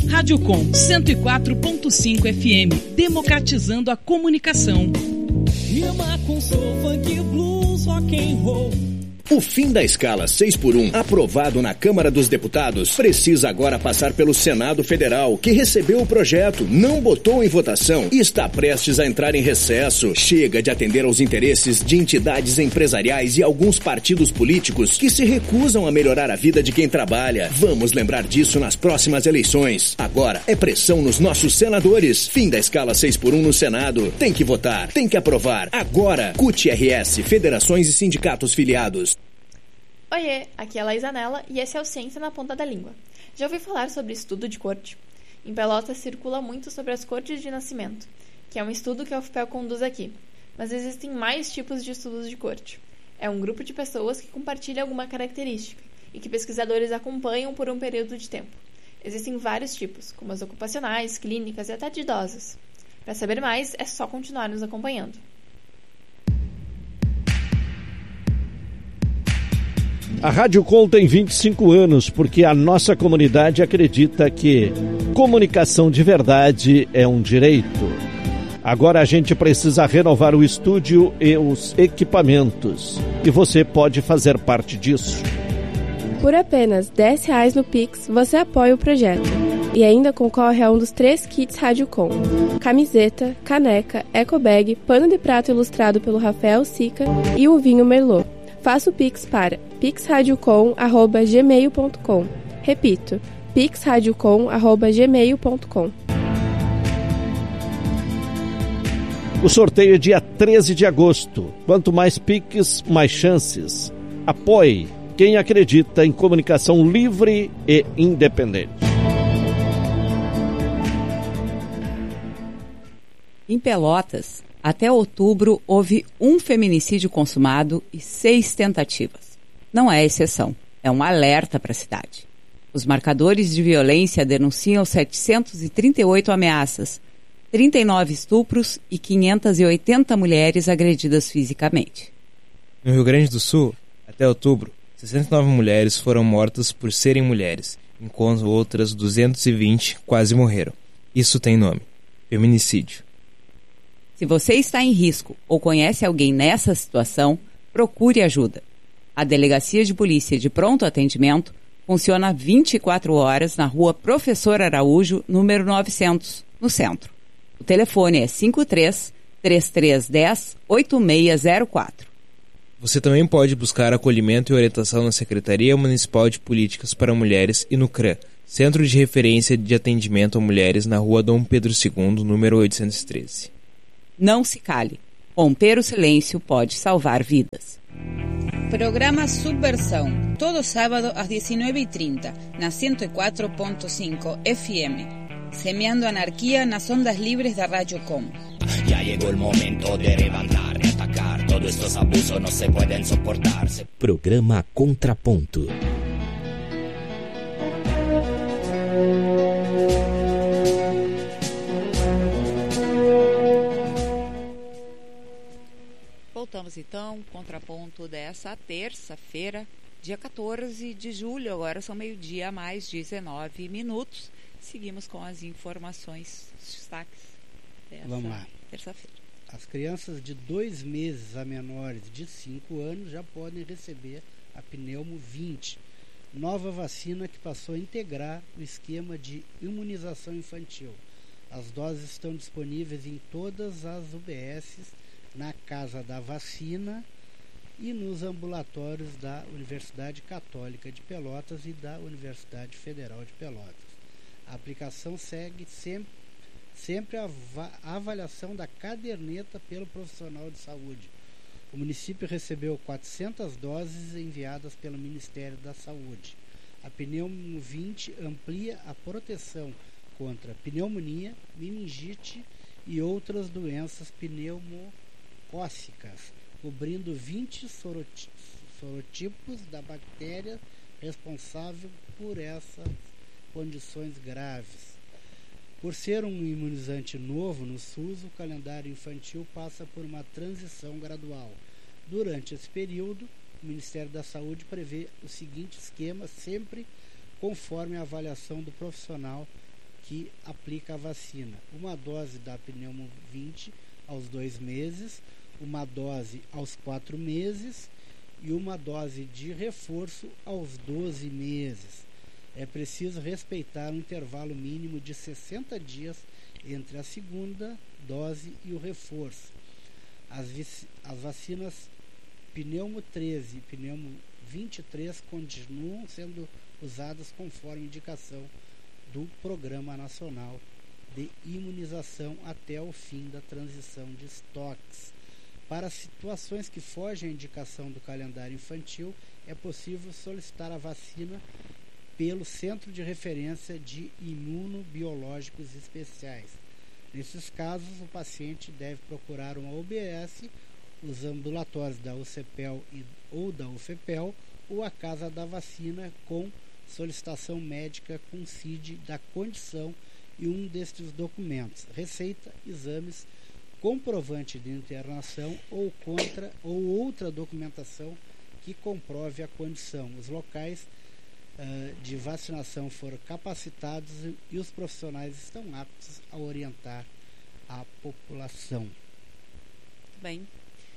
Rádio Com 104.5 FM, democratizando a comunicação. Rima com soul, funk, blues, rock and roll. O fim da escala 6x1, aprovado na Câmara dos Deputados, precisa agora passar pelo Senado Federal, que recebeu o projeto, não botou em votação e está prestes a entrar em recesso. Chega de atender aos interesses de entidades empresariais e alguns partidos políticos que se recusam a melhorar a vida de quem trabalha. Vamos lembrar disso nas próximas eleições. Agora é pressão nos nossos senadores. Fim da escala 6x1 no Senado. Tem que votar, tem que aprovar. Agora, CUT-RS, federações e sindicatos filiados. Oiê, aqui é a Laís Anella e esse é o Ciência na Ponta da Língua. Já ouviu falar sobre estudo de corte? Em Pelotas circula muito sobre as cortes de nascimento, que é um estudo que a UFPEL conduz aqui. Mas existem mais tipos de estudos de corte. É um grupo de pessoas que compartilha alguma característica e que pesquisadores acompanham por um período de tempo. Existem vários tipos, como as ocupacionais, clínicas e até de idosos. Para saber mais, é só continuar nos acompanhando. A Rádio Com tem 25 anos porque a nossa comunidade acredita que comunicação de verdade é um direito. Agora a gente precisa renovar o estúdio e os equipamentos. E você pode fazer parte disso. Por apenas R$10 no Pix, você apoia o projeto. E ainda concorre a um dos 3 kits Rádio Com: camiseta, caneca, ecobag, pano de prato ilustrado pelo Rafael Sica e o vinho Merlot. Faça o Pix para pixradiocom@gmail.com. Repito, pixradiocom@gmail.com. O sorteio é dia 13 de agosto. Quanto mais Pix, mais chances. Apoie quem acredita em comunicação livre e independente. Em Pelotas, até outubro, houve um feminicídio consumado e 6 tentativas. Não é exceção, é um alerta para a cidade. Os marcadores de violência denunciam 738 ameaças, 39 estupros e 580 mulheres agredidas fisicamente. No Rio Grande do Sul, até outubro, 69 mulheres foram mortas por serem mulheres, enquanto outras 220 quase morreram. Isso tem nome: feminicídio. Se você está em risco ou conhece alguém nessa situação, procure ajuda. A Delegacia de Polícia de Pronto Atendimento funciona 24 horas na Rua Professor Araújo, número 900, no centro. O telefone é 53-3310-8604. Você também pode buscar acolhimento e orientação na Secretaria Municipal de Políticas para Mulheres e no CRAM, Centro de Referência de Atendimento a Mulheres, na Rua Dom Pedro II, número 813. Não se cale. Romper o silêncio pode salvar vidas. Programa Subversão, todo sábado às 19h30, na 104.5 FM. Semeando anarquía nas ondas livres da Rádio Com. Ya llegó el momento de levantar, de atacar. Todos estos abusos no se pueden soportar. Programa Contraponto. Voltamos então, contraponto dessa terça-feira, dia 14 de julho, agora são 12h mais 19 minutos. Seguimos com as informações, os destaques dessa terça-feira. As crianças de 2 meses a menores de 5 anos já podem receber a Pneumo 20, nova vacina que passou a integrar o esquema de imunização infantil. As doses estão disponíveis em todas as UBSs, na Casa da Vacina e nos ambulatórios da Universidade Católica de Pelotas e da Universidade Federal de Pelotas. A aplicação segue sempre a avaliação da caderneta pelo profissional de saúde. O município recebeu 400 doses enviadas pelo Ministério da Saúde. A Pneumo 20 amplia a proteção contra pneumonia, meningite e outras doenças pneumocócicas, cobrindo 20 sorotipos da bactéria responsável por essas condições graves. Por ser um imunizante novo no SUS, o calendário infantil passa por uma transição gradual. Durante esse período, o Ministério da Saúde prevê o seguinte esquema, sempre conforme a avaliação do profissional que aplica a vacina. Uma dose da pneumo 20 aos 2 meses, uma dose aos 4 meses e uma dose de reforço aos 12 meses. É preciso respeitar um intervalo mínimo de 60 dias entre a segunda dose e o reforço. As vacinas pneumo 13 e pneumo 23 continuam sendo usadas conforme indicação do Programa Nacional de Imunização até o fim da transição de estoques. Para situações que fogem à indicação do calendário infantil, é possível solicitar a vacina pelo Centro de Referência de Imunobiológicos Especiais. Nesses casos, o paciente deve procurar uma UBS, os ambulatórios da UCPEL ou da UFPEL ou a Casa da Vacina com solicitação médica com CID da condição e um destes documentos: receita, exames, comprovante de internação ou outra documentação que comprove a condição. Os locais de vacinação foram capacitados e os profissionais estão aptos a orientar a população. Muito bem.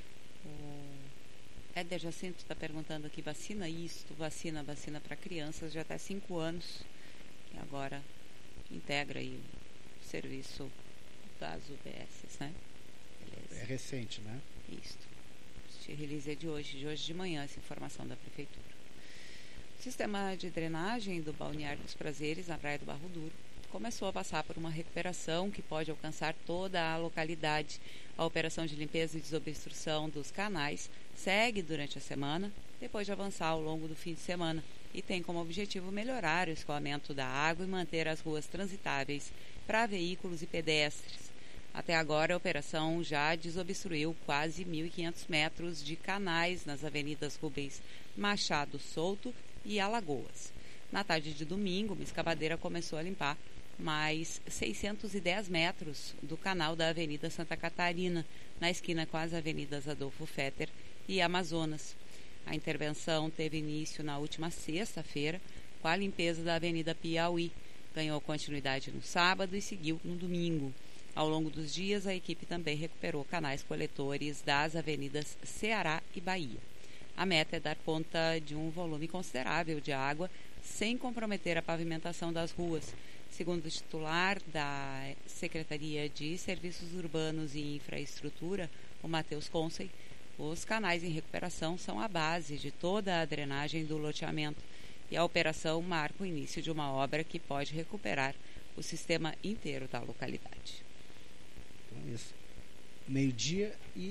O Éder Jacinto está perguntando aqui, vacina vacina para crianças de até 5 anos, que agora integra aí o serviço das UBS, né? Beleza. É recente, né? Isso. Este release é de hoje de manhã, essa informação da Prefeitura. O sistema de drenagem do Balneário dos Prazeres, na Praia do Barro Duro, começou a passar por uma recuperação que pode alcançar toda a localidade. A operação de limpeza e desobstrução dos canais segue durante a semana, depois de avançar ao longo do fim de semana, e tem como objetivo melhorar o escoamento da água e manter as ruas transitáveis para veículos e pedestres. Até agora, a operação já desobstruiu quase 1.500 metros de canais nas avenidas Rubens Machado Souto e Alagoas. Na tarde de domingo, uma escavadeira começou a limpar mais 610 metros do canal da Avenida Santa Catarina, na esquina com as avenidas Adolfo Fetter e Amazonas. A intervenção teve início na última sexta-feira, com a limpeza da Avenida Piauí. Ganhou continuidade no sábado e seguiu no domingo. Ao longo dos dias, a equipe também recuperou canais coletores das avenidas Ceará e Bahia. A meta é dar conta de um volume considerável de água sem comprometer a pavimentação das ruas. Segundo o titular da Secretaria de Serviços Urbanos e Infraestrutura, o Matheus Consey, os canais em recuperação são a base de toda a drenagem do loteamento e a operação marca o início de uma obra que pode recuperar o sistema inteiro da localidade. Então, isso. Meio-dia e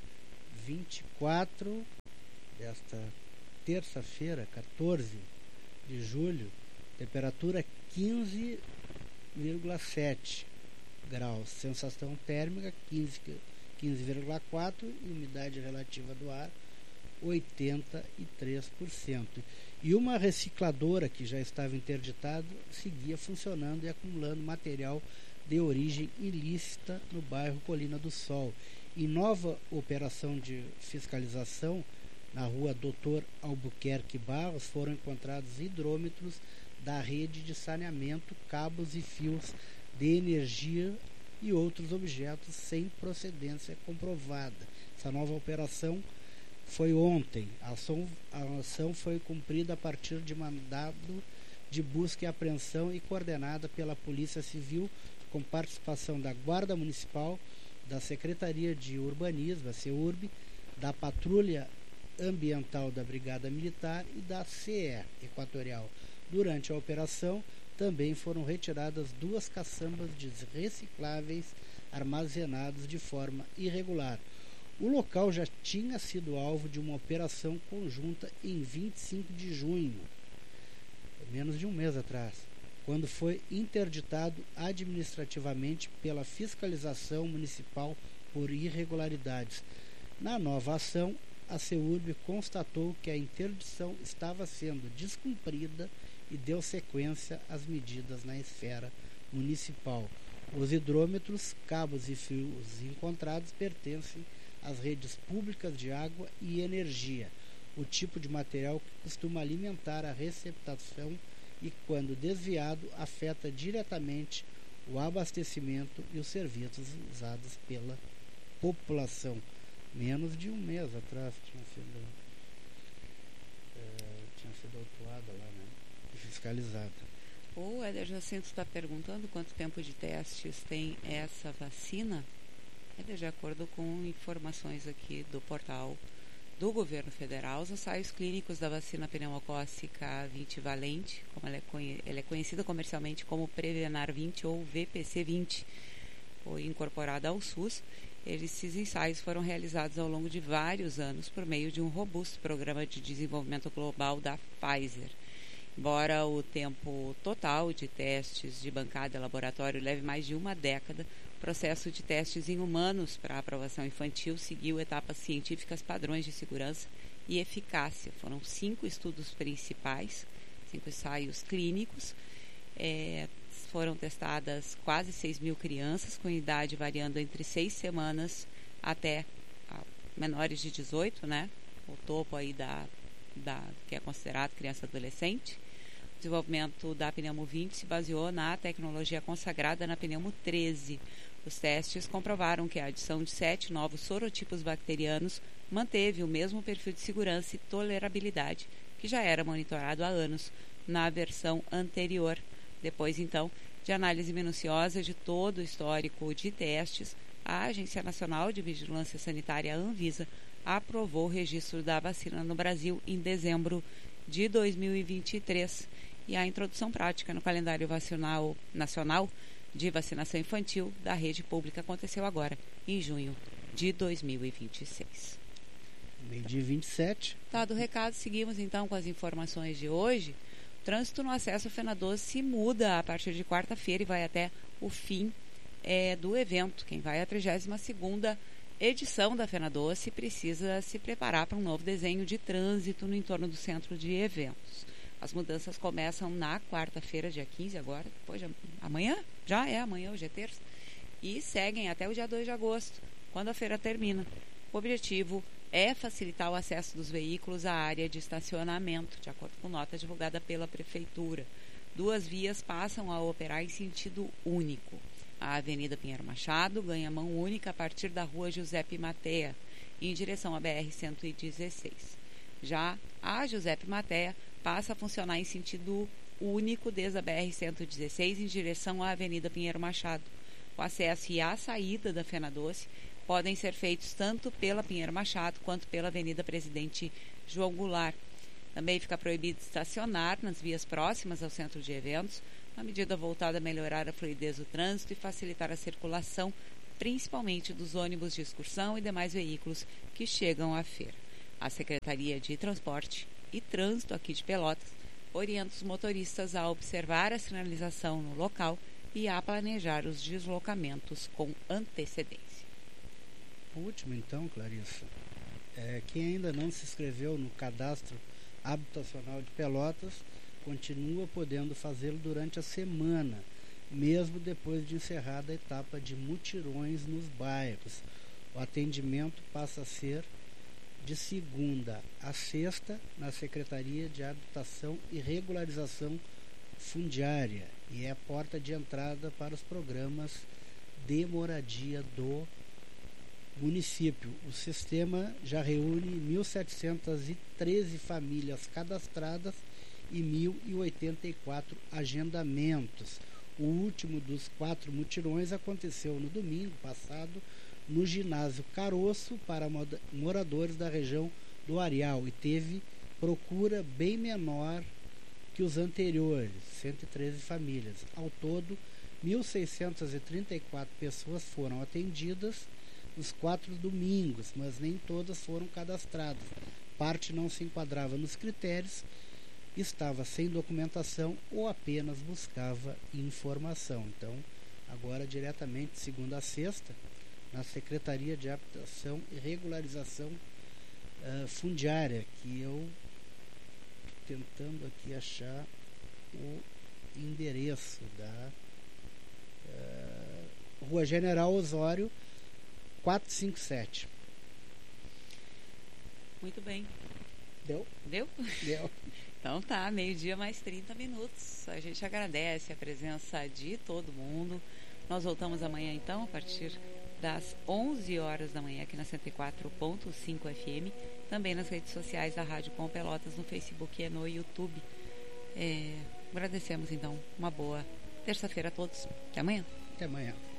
24 desta terça-feira, 14 de julho, temperatura 15,7 graus, sensação térmica 15,4 e umidade relativa do ar 83%. E uma recicladora que já estava interditada seguia funcionando e acumulando material de origem ilícita no bairro Colina do Sol. Em nova operação de fiscalização, na rua Doutor Albuquerque Barros, foram encontrados hidrômetros da rede de saneamento, cabos e fios de energia e outros objetos sem procedência comprovada. Essa nova operação foi ontem. A ação foi cumprida a partir de mandado de busca e apreensão e coordenada pela Polícia Civil, com participação da Guarda Municipal, da Secretaria de Urbanismo, a CEURB, da Patrulha Ambiental da Brigada Militar e da CE Equatorial. Durante a operação, também foram retiradas 2 caçambas de recicláveis armazenados de forma irregular. O local já tinha sido alvo de uma operação conjunta em 25 de junho, menos de um mês atrás, quando foi interditado administrativamente pela fiscalização municipal por irregularidades. Na nova ação, a CEURB constatou que a interdição estava sendo descumprida e deu sequência às medidas na esfera municipal. Os hidrômetros, cabos e fios encontrados pertencem às redes públicas de água e energia, o tipo de material que costuma alimentar a receptação e, quando desviado, afeta diretamente o abastecimento e os serviços usados pela população. Menos de um mês atrás tinha sido autuada lá, né? Fiscalizada. O Éder Jacinto está perguntando quanto tempo de testes tem essa vacina. Éder, de acordo com informações aqui do portal do governo federal, os ensaios clínicos da vacina pneumocócica 20 valente, como ela é conhecida comercialmente como Prevenar 20 ou VPC 20, foi incorporada ao SUS. Esses ensaios foram realizados ao longo de vários anos por meio de um robusto programa de desenvolvimento global da Pfizer. Embora o tempo total de testes de bancada e laboratório leve mais de uma década, o processo de testes em humanos para aprovação infantil seguiu etapas científicas, padrões de segurança e eficácia. Foram 5 estudos principais, 5 ensaios clínicos. Foram testadas quase 6 mil crianças, com idade variando entre 6 semanas até menores de 18, né? O topo aí que é considerado criança e adolescente. O desenvolvimento da Pneumo 20 se baseou na tecnologia consagrada na Pneumo 13. Os testes comprovaram que a adição de 7 novos sorotipos bacterianos manteve o mesmo perfil de segurança e tolerabilidade que já era monitorado há anos na versão anterior. Depois, então, de análise minuciosa de todo o histórico de testes, a Agência Nacional de Vigilância Sanitária, Anvisa, aprovou o registro da vacina no Brasil em dezembro de 2023 e a introdução prática no calendário vacinal nacional de vacinação infantil da rede pública aconteceu agora, em junho de 2026. Meio-dia 27. Dado o recado, seguimos então com as informações de hoje. O trânsito no acesso ao FENA12 muda a partir de quarta-feira e vai até o fim do evento. Quem vai à 32ª edição da FENA12 precisa se preparar para um novo desenho de trânsito no entorno do centro de eventos. As mudanças começam na quarta-feira, dia 15, agora, depois de amanhã, amanhã, hoje é terça, e seguem até o dia 2 de agosto, quando a feira termina. O objetivo é facilitar o acesso dos veículos à área de estacionamento, de acordo com nota divulgada pela Prefeitura. 2 vias passam a operar em sentido único. A Avenida Pinheiro Machado ganha mão única a partir da Rua Giuseppe Matea, em direção à BR-116. Já a Giuseppe Matea passa a funcionar em sentido único desde a BR-116 em direção à Avenida Pinheiro Machado. O acesso e a saída da FENA12 podem ser feitos tanto pela Pinheiro Machado quanto pela Avenida Presidente João Goulart. Também fica proibido estacionar nas vias próximas ao centro de eventos, uma medida voltada a melhorar a fluidez do trânsito e facilitar a circulação, principalmente dos ônibus de excursão e demais veículos que chegam à feira. A Secretaria de Transporte e Trânsito aqui de Pelotas orienta os motoristas a observar a sinalização no local e a planejar os deslocamentos com antecedência. O último, então, Clarissa, quem ainda não se inscreveu no cadastro habitacional de Pelotas continua podendo fazê-lo durante a semana, mesmo depois de encerrada a etapa de mutirões nos bairros. O atendimento passa a ser de segunda a sexta na Secretaria de Habitação e Regularização Fundiária e é a porta de entrada para os programas de moradia do município. O sistema já reúne 1.713 famílias cadastradas e 1.084 agendamentos. O último dos 4 mutirões aconteceu no domingo passado no ginásio Caroço para moradores da região do Areal e teve procura bem menor que os anteriores, 113 famílias. Ao todo, 1.634 pessoas foram atendidas nos 4 domingos, mas nem todas foram cadastradas. Parte não se enquadrava nos critérios, estava sem documentação ou apenas buscava informação. Então, agora diretamente de segunda a sexta, na Secretaria de Habitação e Regularização Fundiária, que eu estou tentando aqui achar o endereço da Rua General Osório 457. Muito bem. Deu? Deu? Deu. Então tá, 12:00 mais 30 minutos. A gente agradece a presença de todo mundo. Nós voltamos amanhã então, a partir das 11 horas da manhã, aqui na 104.5 FM. Também nas redes sociais da Rádio Com Pelotas, no Facebook e no YouTube. Agradecemos então. Uma boa terça-feira a todos. Até amanhã. Até amanhã.